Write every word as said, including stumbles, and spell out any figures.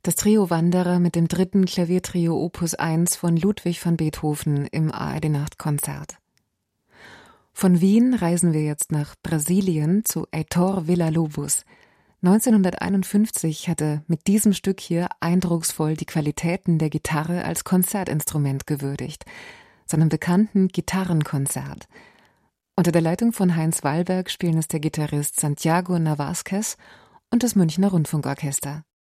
Das Trio Wanderer mit dem dritten Klaviertrio Opus eins von Ludwig van Beethoven im A R D-Nachtkonzert. Von Wien reisen wir jetzt nach Brasilien zu Heitor Villa-Lobos. neunzehnhunderteinundfünfzig hatte mit diesem Stück hier eindrucksvoll die Qualitäten der Gitarre als Konzertinstrument gewürdigt, seinem bekannten Gitarrenkonzert. Unter der Leitung von Heinz Wallberg spielen es der Gitarrist Santiago Navasquez und das Münchner Rundfunkorchester.